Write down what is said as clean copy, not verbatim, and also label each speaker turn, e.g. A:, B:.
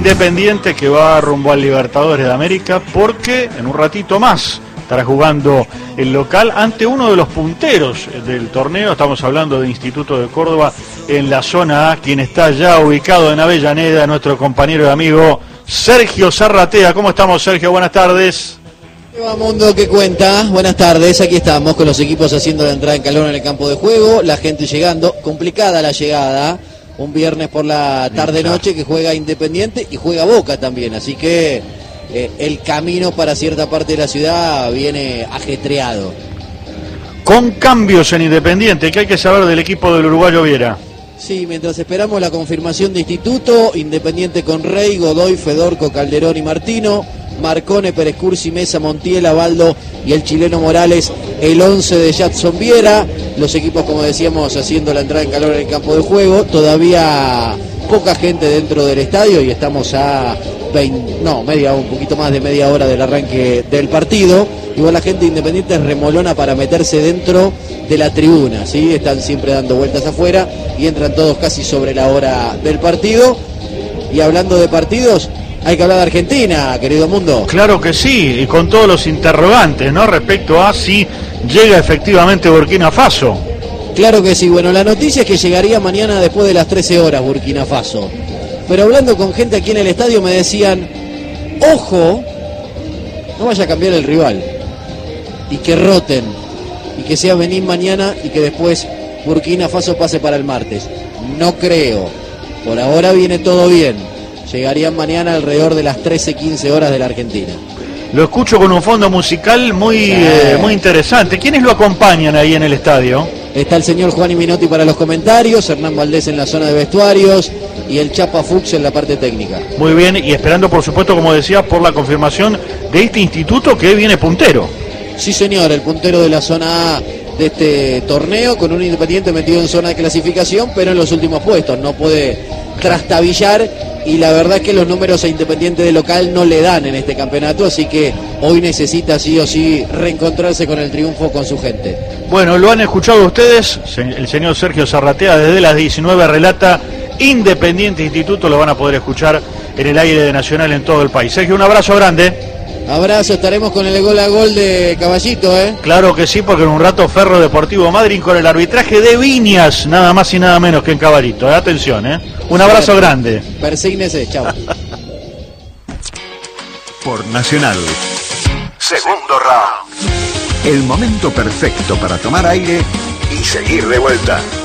A: Independiente que va rumbo al Libertadores de América, porque en un ratito más estará jugando el local ante uno de los punteros del torneo. Estamos hablando de Instituto de Córdoba en la zona A, quien está ya ubicado en Avellaneda, nuestro compañero y amigo Sergio Zarratea. ¿Cómo estamos, Sergio? Buenas tardes.
B: ¿Qué va, mundo? ¿Qué cuenta? Buenas tardes, aquí estamos con los equipos haciendo la entrada en calor en el campo de juego, la gente llegando, complicada la llegada, un viernes por la tarde-noche que juega Independiente y juega Boca también, así que el camino para cierta parte de la ciudad viene ajetreado.
A: Con cambios en Independiente, ¿qué hay que saber del equipo del uruguayo Viera?
B: Sí, mientras esperamos la confirmación de Instituto, Independiente con Rey, Godoy, Fedorco, Calderón y Martino, Marcone, Pérez Cursi, Mesa, Montiel, Avaldo y el chileno Morales, el 11 de Jadson Viera. Los equipos, como decíamos, haciendo la entrada en calor en el campo de juego. Todavía poca gente dentro del estadio y estamos a un poquito más de media hora del arranque del partido. Igual la gente Independiente es remolona para meterse dentro de la tribuna, ¿sí? Están siempre dando vueltas afuera y entran todos casi sobre la hora del partido. Y hablando de partidos, hay que hablar de Argentina, querido mundo.
A: Claro que sí, y con todos los interrogantes, ¿no? Respecto a si llega efectivamente Burkina Faso.
B: Claro que sí, bueno, la noticia es que llegaría mañana después de las 13 horas Burkina Faso. Pero hablando con gente aquí en el estadio me decían, ojo, no vaya a cambiar el rival. Y que roten, y que sea venir mañana y que después Burkina Faso pase para el martes. No creo, por ahora viene todo bien. Llegarían mañana alrededor de las 13-15 horas de la Argentina.
A: Lo escucho con un fondo musical muy interesante. ¿Quiénes lo acompañan ahí en el estadio?
B: Está el señor Juan Minotti para los comentarios, Hernán Valdés en la zona de vestuarios y el Chapa Fuchs en la parte técnica.
A: Muy bien, y esperando por supuesto, como decía, por la confirmación de este instituto que viene puntero.
B: Sí, señor, el puntero de la zona A de este torneo, con un Independiente metido en zona de clasificación, pero en los últimos puestos, no puede trastabillar. Y la verdad es que los números a Independiente de local no le dan en este campeonato, así que hoy necesita sí o sí reencontrarse con el triunfo con su gente.
A: Bueno, lo han escuchado ustedes, el señor Sergio Zarratea desde las 19 relata Independiente Instituto, lo van a poder escuchar en el aire de Nacional en todo el país. Sergio, un abrazo grande.
B: Abrazo, estaremos con el gol a gol de Caballito, ¿eh?
A: Claro que sí, porque en un rato Ferro Deportivo Madryn con el arbitraje de Viñas, nada más y nada menos que en Caballito. Atención, ¿eh? Un abrazo grande.
B: Persígnese, chao.
C: Por Nacional. Segundo round. El momento perfecto para tomar aire y seguir de vuelta.